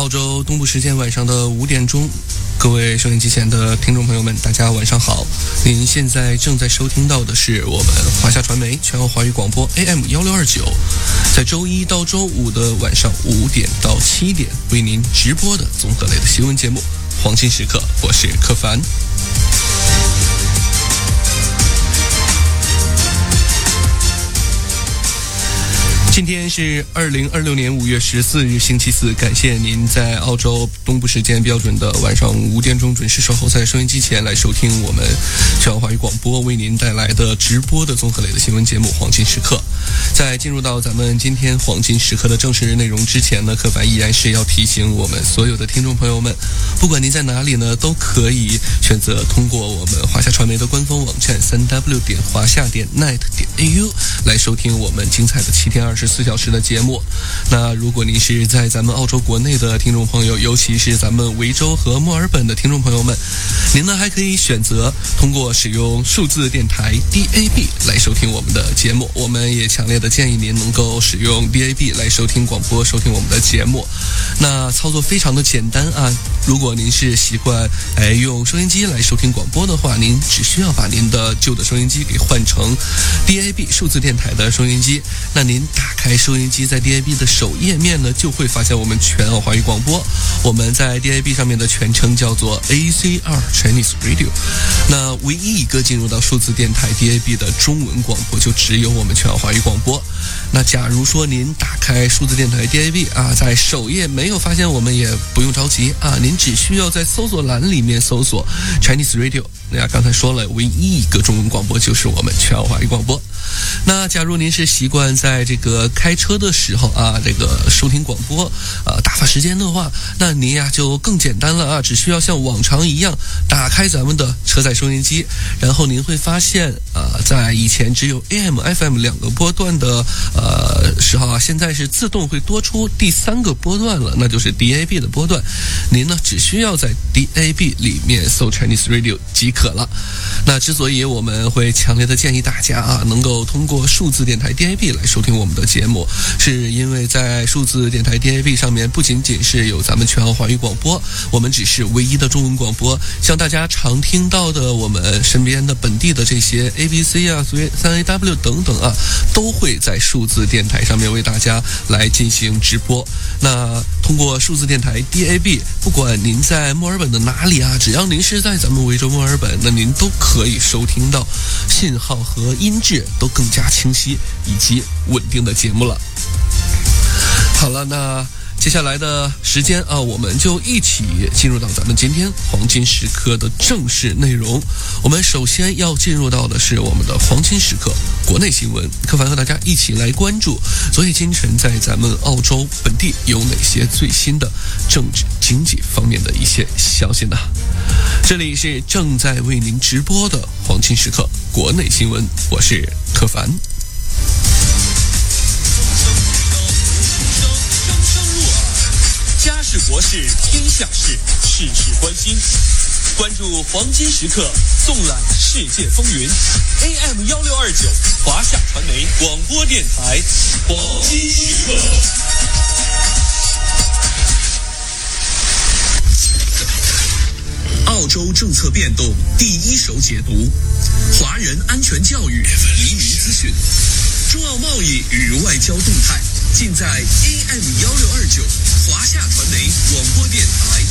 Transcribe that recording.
澳洲东部时间晚上的5点钟，各位收音机前的听众朋友们，大家晚上好。您现在正在收听到的是我们华夏传媒全澳华语广播 AM1629，在周一到周五的晚上5点到7点为您直播的综合类的新闻节目《黄金时刻》，我是柯凡。今天是2026年5月14日星期四，感谢您在澳洲东部时间标准的晚上5点钟准时守候在收音机前来收听我们全澳华语广播为您带来的直播的综合类的新闻节目《黄金时刻》。在进入到咱们今天黄金时刻的正式内容之前呢，柯凡依然是要提醒我们所有的听众朋友们，不管您在哪里呢，都可以选择通过我们华夏传媒的官方网站 3w.华夏.net.au 来收听我们精彩的7天24小时的节目。那如果您是在咱们澳洲国内的听众朋友，尤其是咱们维州和墨尔本的听众朋友们，您呢还可以选择通过使用数字电台 DAB 来收听我们的节目。我们也强烈的建议您能够使用 DAB 来收听广播，收听我们的节目。那操作非常的简单啊，如果您是习惯用收音机来收听广播的话，您只需要把您的旧的收音机给换成 DAB 数字电台的收音机。那您打开收音机，在 DAB 的首页面呢，就会发现我们全澳华语广播。我们在 DAB 上面的全称叫做 ACR Chinese Radio。那唯一一个进入到数字电台 DAB 的中文广播，就只有我们全澳华语广播。那假如说您打开数字电台 DAB 啊，在首页没有发现我们，也不用着急啊，您只需要在搜索栏里面搜索 Chinese Radio。那刚才说了，唯一一个中文广播就是我们全澳华语广播。那假如您是习惯在这个开车的时候啊，这个收听广播打发时间的话，那您呀就更简单了啊，只需要像往常一样打开咱们的车载收音机，然后您会发现在以前只有 AM、FM 2个波段的时候啊，现在是自动会多出第3个波段了，那就是 DAB 的波段。您呢只需要在 DAB 里面搜 Chinese Radio 即可了。那之所以我们会强烈的建议大家啊，能够通过数字电台 DAB 来收听我们的节目，是因为在数字电台 DAB 上面不仅仅是有咱们全澳华语广播，我们只是唯一的中文广播，像大家常听到的我们身边的本地的这些 ABC 啊、3AW 等等啊，都会在数字电台上面为大家来进行直播。那通过数字电台 DAB， 不管您在墨尔本的哪里啊，只要您是在咱们维州墨尔本，那您都可以收听到信号和音质都更加清晰以及稳定的节目了。好了，那接下来的时间啊，我们就一起进入到咱们今天黄金时刻的正式内容。我们首先要进入到的是我们的黄金时刻国内新闻，柯凡和大家一起来关注昨夜今晨在咱们澳洲本地有哪些最新的政治经济方面的一些消息呢？这里是正在为您直播的黄金时刻国内新闻，我是柯凡。 家事国事天下事，事事关心。关注黄金时刻，纵览世界风云。AM1629华夏传媒广播电台，黄金时刻。澳洲政策变动第一手解读，华人安全教育、移民资讯，中澳贸易与外交动态，尽在AM1629华夏